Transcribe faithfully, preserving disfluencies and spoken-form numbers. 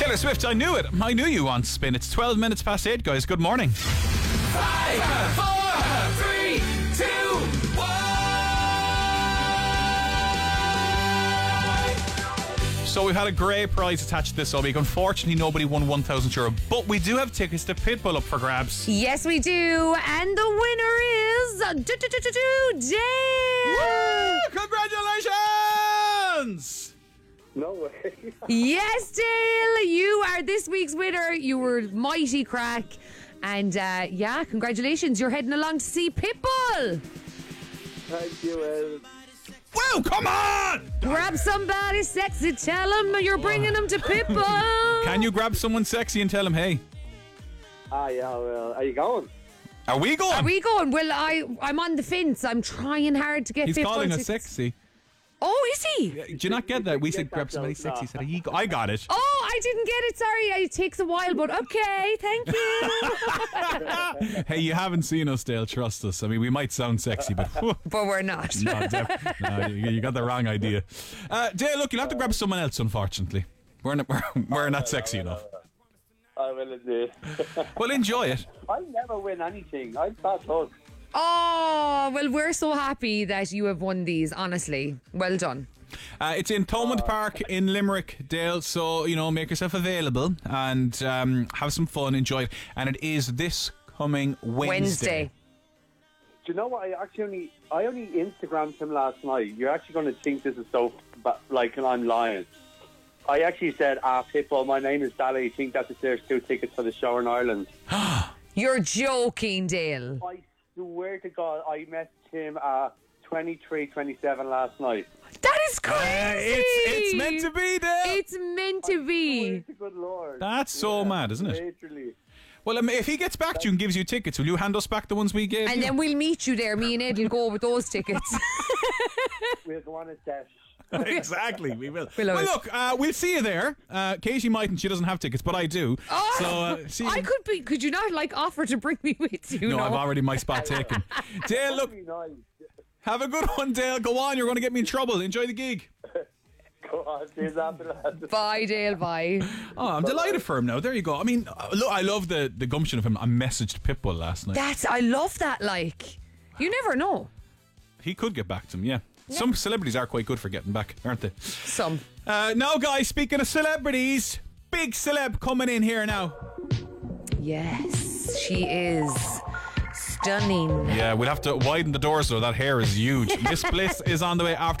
Taylor Swift, I knew it. I knew you on Spin. It's twelve minutes past eight, guys. Good morning. Five, four, three, two, one. So we've had a great prize attached to this all week. Unfortunately, nobody won one thousand euro, but we do have tickets to Pitbull up for grabs. Yes, we do. And the winner is do, do, do, do, do, Dale. Woo! Congratulations! No way. Yes, Dale, you are this week's winner. You were mighty crack. And uh, yeah, congratulations. You're heading along to see Pitbull. Thank you, El. Woo, come on! Grab somebody sexy. Tell them you're bringing them to Pitbull. Can you grab someone sexy and tell them, hey? Ah, yeah, well, are you going? Are we going? Are we going? Well, I, I'm on the fence. I'm trying hard to get He's Pitbull calling us tickets. sexy. Oh, is he? Do you not get that? We said grab somebody sexy. He said, he go- I got it. Oh, I didn't get it. Sorry, it takes a while, but okay, thank you. Hey, you haven't seen us, Dale. Trust us. I mean, we might sound sexy, but whew, But we're not. no, def- no, you, you got the wrong idea. Uh, Dale, look, you'll have to grab someone else. Unfortunately, we're not, we're, we're not sexy enough. I will indeed. Well, enjoy it. I never win anything. I'm that tough. Oh, well, we're so happy that you have won these, honestly. Well done. Uh, it's in Thomond Park in Limerick, Dale. So you know, make yourself available and um, have some fun. Enjoy it, and it is this coming Wednesday. Wednesday. Do you know what? I actually only, I only Instagrammed him last night. You're actually going to think this is so, ba- like, I'm lying. I actually said, ah, Pitbull, my name is Sally. I think that there's two tickets for the show in Ireland. You're joking, Dale. I swear to God, I messaged him at twenty-three twenty-seven last night. That is crazy. Uh, it's it's meant to be, Dale. It's meant to be. Swear to good Lord. That's so mad, isn't it? Literally. Well, um, if he gets back to you and gives you tickets, will you hand us back the ones we gave And you? then we'll meet you there. Me and Ed will go with those tickets. We'll go on a dash. Exactly, we will. We love well, it. look, uh, we'll see you there. Uh, Katie mightn't; she doesn't have tickets, but I do. Oh, so, uh, see I you. could be. Could you not like offer to bring me with you? No, no? I've already my spot taken. Dale, look, Really nice. have a good one, Dale. Go on, you're going to get me in trouble. Enjoy the gig. Go on, cheers after that. Bye, Dale. Bye. Oh, I'm delighted for him now. There you go. I mean, uh, look, I love the, the gumption of him. I messaged Pitbull last night. That's. I love that. Like, you never know. He could get back to him, yeah. Some celebrities are quite good for getting back, aren't they? Some. Uh, now, guys, speaking of celebrities, big celeb coming in here now. Yes, she is stunning. Yeah, we'll have to widen the doors though. That hair is huge. Miss Bliss is on the way after.